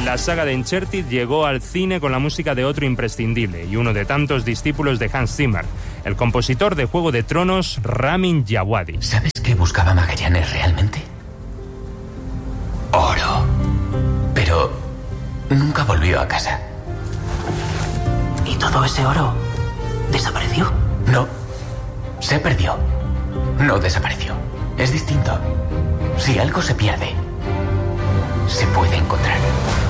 La saga de Uncharted llegó al cine con la música de otro imprescindible y uno de tantos discípulos de Hans Zimmer, el compositor de Juego de Tronos, Ramin Djawadi. ¿Sabes qué buscaba Magallanes realmente? Oro. Pero nunca volvió a casa. ¿Y todo ese oro desapareció? No, se perdió. No desapareció. Es distinto. Si algo se pierde, se puede encontrar.